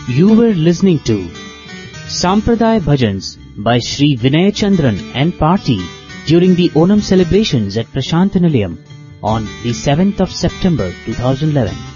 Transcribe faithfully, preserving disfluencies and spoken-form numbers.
You were listening to Sampradaya Bhajans by Shri Vinay Chandran and Party during the Onam celebrations at Prashantanilayam on the seventh of September two thousand eleven.